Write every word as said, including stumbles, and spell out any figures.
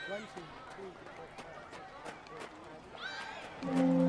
One, two, three, four, five, six, seven, eight, nine.